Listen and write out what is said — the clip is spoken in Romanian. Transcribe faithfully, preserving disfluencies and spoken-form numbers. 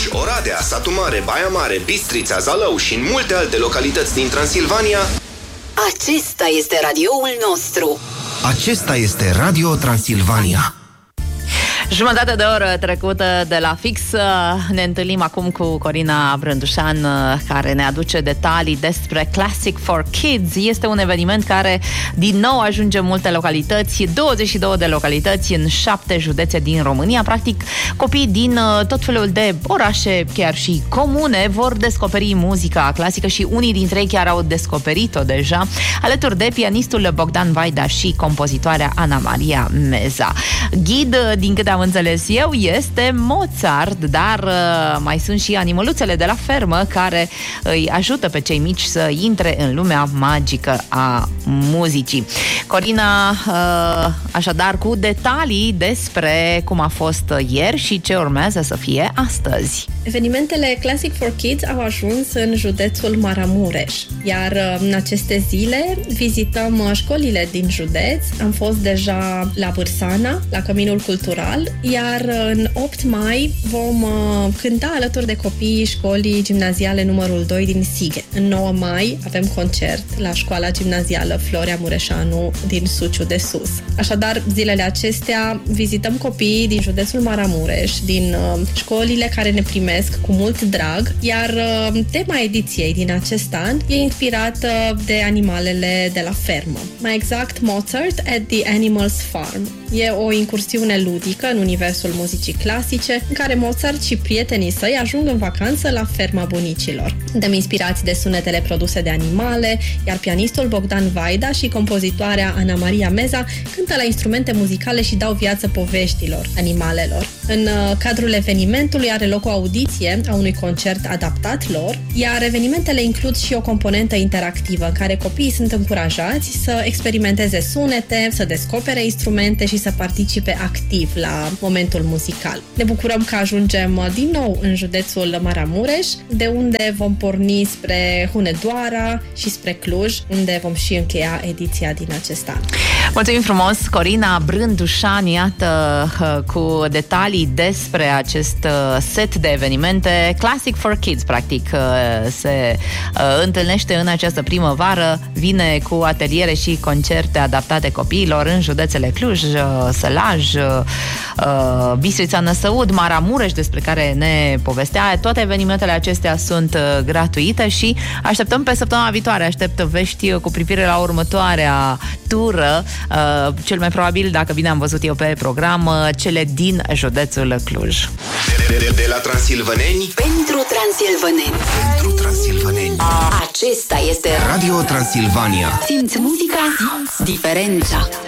Oradea, Satu Mare, Baia Mare, Bistrița, Zalău și în multe alte localități din Transilvania. Acesta este radioul nostru. Acesta este Radio Transilvania. Jumătate de oră trecută de la fix. Ne întâlnim acum cu Corina Brândușan, care ne aduce detalii despre Classic for Kids. Este un eveniment care din nou ajunge în multe localități, douăzeci și două de localități în șapte județe din România. Practic, copii din tot felul de orașe, chiar și comune, vor descoperi muzica clasică și unii dintre ei chiar au descoperit-o deja, alături de pianistul Bogdan Vaida și compozitoarea Ana Maria Meza. Ghid, din câte am înțeles eu, este Mozart, dar uh, mai sunt și animăluțele de la fermă care îi ajută pe cei mici să intre în lumea magică a muzicii. Corina, uh, așadar, cu detalii despre cum a fost ieri și ce urmează să fie astăzi. Evenimentele Classic for Kids au ajuns în județul Maramureș, iar în aceste zile vizităm școlile din județ. Am fost deja la Vârsana, la Căminul Cultural, iar în opt mai vom uh, cânta alături de copiii școlii gimnaziale numărul doi din Sighe. În nouă mai avem concert la școala gimnazială Florea Mureșanu din Suciu de Sus. Așadar, zilele acestea vizităm copiii din județul Maramureș, din uh, școlile care ne primesc cu mult drag, iar uh, tema ediției din acest an e inspirată de animalele de la fermă. Mai exact, Mozart at the Animals Farm. E o incursiune ludică în universul muzicii clasice, în care Mozart și prietenii săi ajung în vacanță la ferma bunicilor. Suntem inspirați de sunetele produse de animale, iar pianistul Bogdan Vaida și compozitoarea Ana Maria Meza cântă la instrumente muzicale și dau viață poveștilor animalelor. În cadrul evenimentului are loc o audiție a unui concert adaptat lor, iar evenimentele includ și o componentă interactivă, în care copiii sunt încurajați să experimenteze sunete, să descopere instrumente și să participe activ la momentul muzical. Ne bucurăm că ajungem din nou în județul Maramureș, de unde vom porni spre Hunedoara și spre Cluj, unde vom și încheia ediția din acest an. Mulțumim frumos, Corina Brândușan, iată, cu detalii despre acest set de evenimente Classic for Kids, practic se întâlnește în această primăvară, vine cu ateliere și concerte adaptate copiilor în județele Cluj, Sălaj, Bistrița, Năsăud, Maramureș, despre care ne povestea. Toate evenimentele acestea sunt gratuite și așteptăm pe săptămâna viitoare. Aștept vești cu privire la următoarea tură, cel mai probabil, dacă bine am văzut eu pe program, cele din județul Cluj. De, de, de la transilvăneni pentru transilvăneni. Pentru transilvăneni. Acesta este Radio Transilvania. Simți muzica, simți diferența.